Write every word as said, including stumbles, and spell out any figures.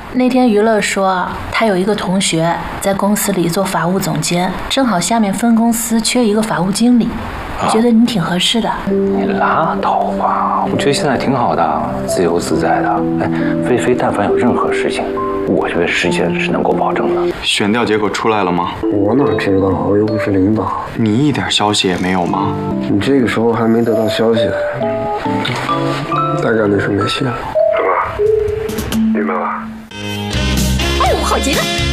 那天娱乐说，他有一个同学在公司里做法务总监，正好下面分公司缺一个法务经理，啊、觉得你挺合适的。 你拉倒吧，我觉得现在挺好的，自由自在的。哎，菲菲但凡有任何事情，我这个时间是能够保证的。 选调结果出来了吗？ 我哪知道，我又不是领导。 你一点消息也没有吗？ 你这个时候还没得到消息，大概率是没戏了。 怎么？明白了？ 哦，好极了。